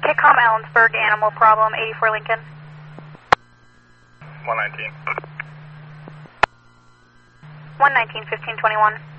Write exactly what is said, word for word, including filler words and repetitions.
Kicom Ellensburg, animal problem, eighty-four Lincoln. one nineteen. one nineteen, fifteen twenty-one.